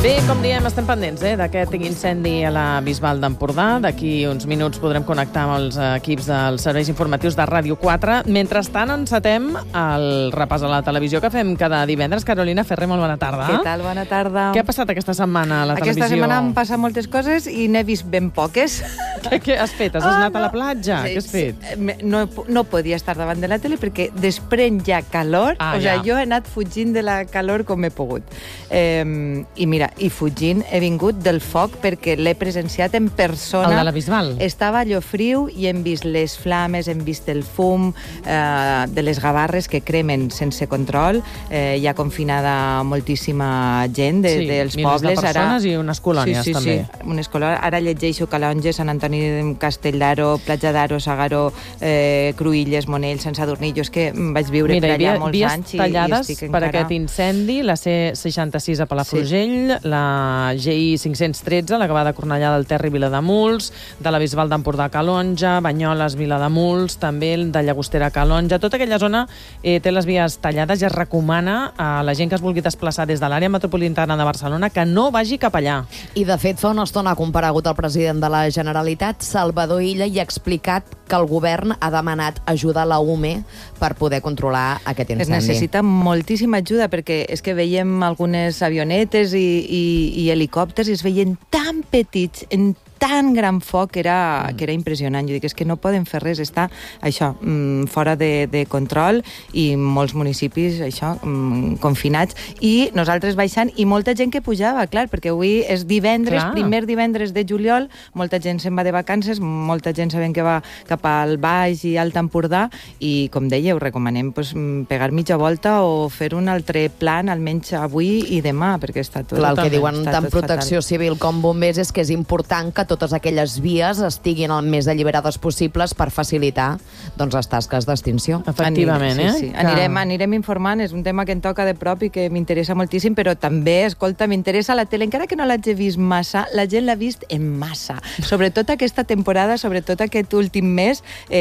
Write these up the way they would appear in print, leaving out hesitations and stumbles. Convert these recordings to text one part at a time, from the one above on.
Bé, com diem, estem pendents d'aquest incendi a la Bisbal d'Empordà. D'aquí uns minuts podrem connectar amb els equips dels serveis informatius de Ràdio 4. Mentrestant, encetem el repàs a la televisió que fem cada divendres. Carolina Ferrer, molt bona tarda. Què tal? Bona tarda. Què ha passat aquesta setmana a la televisió? Aquesta setmana han passat moltes coses i n'he vist ben poques. Què has fet? Has anat a la platja? Què has fet? No podia estar davant de la tele perquè desprèn ja calor. Jo he anat fugint de la calor com he pogut. I mira, i fugint he vingut del foc perquè l'he presenciat en persona. El de la Bisbal? Estava allò friu i hem vist les flames, hem vist el fum de les gavarres que cremen sense control. Hi ha confinada moltíssima gent dels pobles. Milers de persones i unes colònies també. Sí, unes colònies. Ara llegeixo Calonge, Sant Antoni, Castell d'Aro, Platja d'Aro, S'Agaró, Cruïlles, Monell, Sant Sadurní. Jo és que vaig viure per allà molts anys i estic encara... Mira, hi havia vies tallades per aquest incendi, la C66 a Palafrugell, la GI 513, la que va de Cornellà del Terri, Vilademuls, de la Bisbal d'Empordà a Calonge, Banyoles, Vilademuls, també de Llagostera a Calonge. Tota aquella zona té les vies tallades i es recomana a la gent que es vulgui desplaçar des de l'àrea metropolitana de Barcelona que no vagi cap allà. I de fet, fa una estona ha comparegut el president de la Generalitat, Salvador Illa, i ha explicat que el govern ha demanat ajuda a la UME per poder controlar aquest incendi. Es necessita moltíssima ajuda perquè és que veiem algunes avionetes i helicòpters i es veien tan petits, en tan gran foc que era impressionant. Jo dic, és que no poden fer res, està això, fora de control i molts municipis això, confinats i nosaltres baixant i molta gent que pujava, clar, perquè avui és divendres, primer divendres de juliol, molta gent se'n va de vacances, molta gent sabem que va cap al Baix i Alt Empordà i, com deia, us recomanem pegar mitja volta o fer un altre plan, almenys avui i demà, perquè està tot... Clar, el que diuen tant Protecció Civil com bombers és que és important que totes aquelles vies estiguin el més alliberades possibles per facilitar les tasques d'extinció. Efectivament, sí. Anirem informant, és un tema que em toca de prop i que m'interessa moltíssim, però també, escolta, m'interessa la tele, encara que no l'hagi vist massa, la gent l'ha vist en massa. Sobretot aquesta temporada, sobretot aquest últim mes,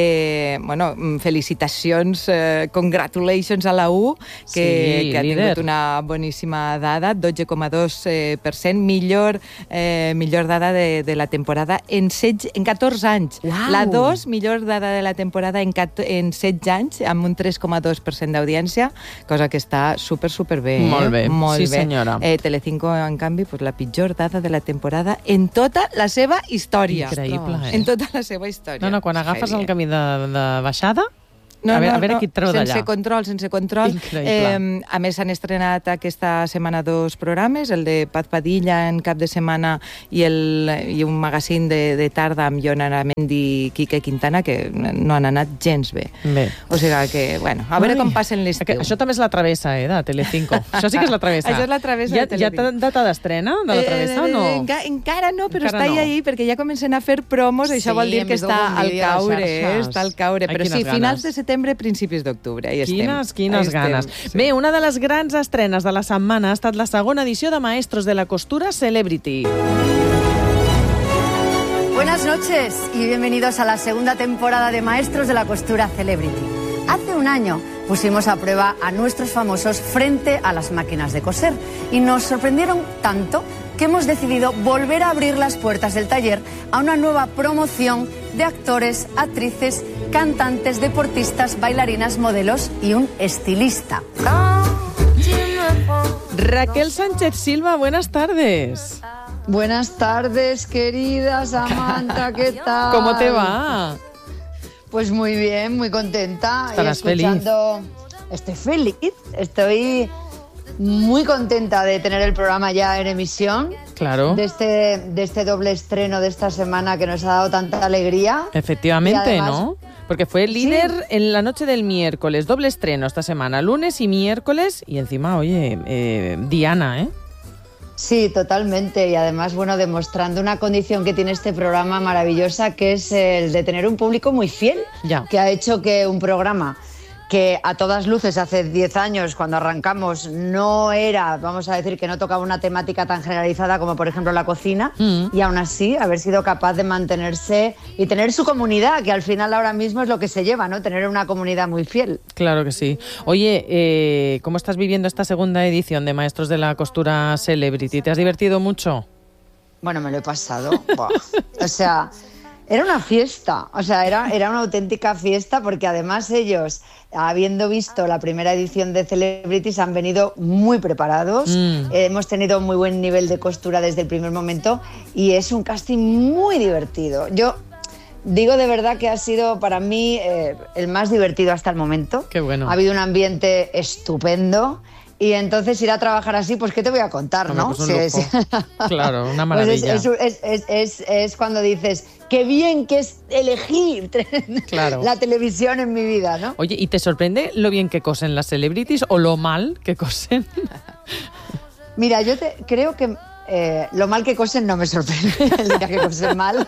felicitacions, congratulations a la U, que ha tingut una boníssima dada, 12,2%, millor dada de la temporada en 14 anys. Uau. La 2, millor dada de la temporada en 16 anys, amb un 3,2% d'audiència, cosa que està super bé. Molt bé, sí senyora. Telecinco, en canvi, la pitjor dada de la temporada en tota la seva història. Increïble, En tota la seva història. No, quan agafes el camí de baixada... A veure qui et treu d'allà. Sense control. A més, s'han estrenat aquesta setmana 2 programes, el de Paz Padilla en cap de setmana i un magazín de tarda amb Jon Aramendi i Quique Quintana, que no han anat gens bé. O sigui que, a veure com passen l'estiu. Això també és la travessa, de Telecinco. Això sí que és la travessa. Això és la travessa de Telecinco. Ja té data d'estrena de la travessa o no? Encara no, però està ahí perquè ja comencen a fer promos, això vol dir que està al caure. Però sí, finals de setembre, principis d'octubre. Quines ganes. Bé, una de les grans estrenes de la setmana ha estat la segona edició de Maestros de la Costura Celebrity. Buenas noches y bienvenidos a la segunda temporada de Maestros de la Costura Celebrity. Hace un año pusimos a prueba a nuestros famosos frente a las máquinas de coser y nos sorprendieron tanto que hemos decidido volver a abrir las puertas del taller a una nueva promoción de actores, actrices, cantantes, deportistas, bailarinas, modelos y un estilista. Raquel Sánchez Silva, buenas tardes. Buenas tardes, querida Samantha, ¿qué tal? ¿Cómo te va? Pues muy bien, muy contenta. ¿Estarás feliz? Estoy feliz, estoy muy contenta de tener el programa ya en emisión. Claro. De este doble estreno de esta semana que nos ha dado tanta alegría. Efectivamente, además, ¿no? Porque fue líder en la noche del miércoles, doble estreno esta semana, lunes y miércoles, y encima, oye, Diana, ¿eh? Sí, totalmente, y además, demostrando una condición que tiene este programa maravillosa, que es el de tener un público muy fiel, que ha hecho que un programa que a todas luces hace 10 años, cuando arrancamos, no era, vamos a decir, que no tocaba una temática tan generalizada como, por ejemplo, la cocina, y aún así haber sido capaz de mantenerse y tener su comunidad, que al final ahora mismo es lo que se lleva, ¿no? Tener una comunidad muy fiel. Claro que sí. Oye, ¿cómo estás viviendo esta segunda edición de Maestros de la Costura Celebrity? ¿Te has divertido mucho? Bueno, me lo he pasado. Buah. O sea, era una fiesta. O sea, era una auténtica fiesta porque además ellos, habiendo visto la primera edición de Celebrities, han venido muy preparados. Hemos tenido muy buen nivel de costura desde el primer momento y es un casting muy divertido. Yo digo de verdad que ha sido para mí el más divertido hasta el momento. Qué bueno. Ha habido un ambiente estupendo. Y entonces ir a trabajar así, pues ¿qué te voy a contar, no? Pues un lujo. Claro, una maravilla. Pues es cuando dices, qué bien que es elegir la televisión en mi vida, ¿no? Oye, ¿y te sorprende lo bien que cosen las celebrities o lo mal que cosen? Mira, yo creo que lo mal que cosen no me sorprende, el día que cosen mal.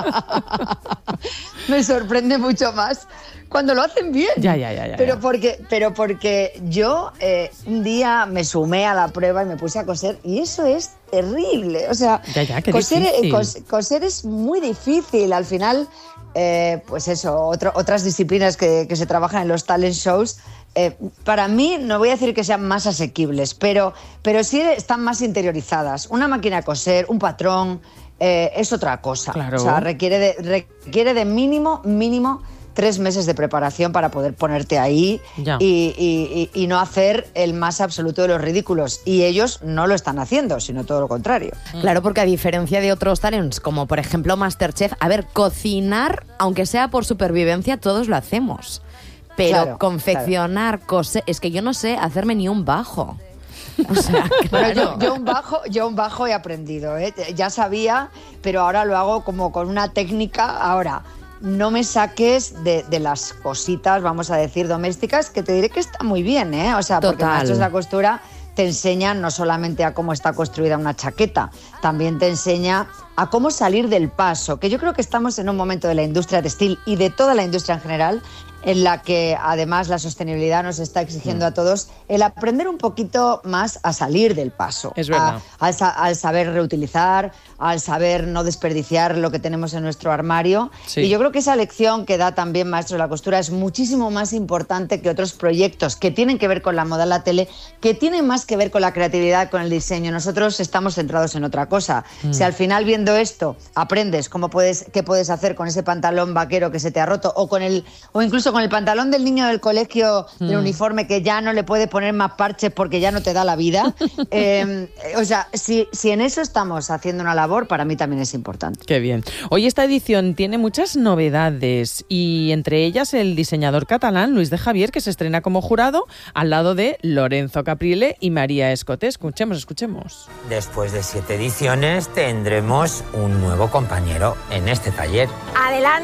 Me sorprende mucho más cuando lo hacen bien. Ya. Pero porque yo un día me sumé a la prueba y me puse a coser y eso es terrible. O sea, coser es muy difícil. Al final, pues eso, otras disciplinas que se trabajan en los talent shows, para mí, no voy a decir que sean más asequibles, pero sí están más interiorizadas. Una máquina de coser, un patrón, es otra cosa. Claro. O sea, requiere de mínimo 3 meses de preparación para poder ponerte ahí y no hacer el más absoluto de los ridículos. Y ellos no lo están haciendo, sino todo lo contrario. Claro, porque a diferencia de otros talents, como por ejemplo MasterChef, a ver, cocinar, aunque sea por supervivencia, todos lo hacemos. Pero confeccionar, coser, es que yo no sé hacerme ni un bajo. O sea, claro. Bueno, yo un bajo he aprendido, ¿eh? Ya sabía, pero ahora lo hago como con una técnica. Ahora, no me saques de las cositas, vamos a decir, domésticas, que te diré que está muy bien, ¿eh? O sea, porque Maestros de la Costura te enseñan no solamente a cómo está construida una chaqueta, también te enseña a cómo salir del paso, que yo creo que estamos en un momento de la industria textil y de toda la industria en general en la que además la sostenibilidad nos está exigiendo a todos el aprender un poquito más a salir del paso. Es verdad. Al saber reutilizar, al saber no desperdiciar lo que tenemos en nuestro armario. Sí. Y yo creo que esa lección que da también Maestros de la Costura es muchísimo más importante que otros proyectos que tienen que ver con la moda en la tele, que tienen más que ver con la creatividad, con el diseño. Nosotros estamos centrados en otra cosa. Si al final viendo esto aprendes qué puedes hacer con ese pantalón vaquero que se te ha roto o incluso con el pantalón del niño del colegio, del uniforme, que ya no le puede poner más parches porque ya no te da la vida. O sea, si en eso estamos haciendo una labor, para mí también es importante. Qué bien. Hoy esta edición tiene muchas novedades y entre ellas el diseñador catalán Luis de Javier, que se estrena como jurado al lado de Lorenzo Caprile y María Escote. Escuchemos. Después de 7 ediciones tendremos un nuevo compañero en este taller. Adelante.